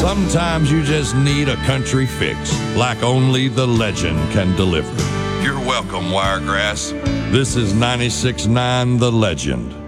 Sometimes you just need a country fix, like only the legend can deliver. You're welcome, Wiregrass. This is 96.9 The Legend.